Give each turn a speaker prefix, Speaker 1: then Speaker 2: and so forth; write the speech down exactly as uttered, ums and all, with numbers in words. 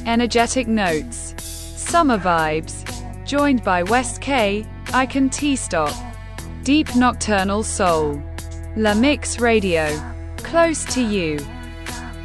Speaker 1: Energetic notes. Summer vibes. Joined by West K, Icon T-Stop. Deep nocturnal soul. La Mix Radio. Close to you.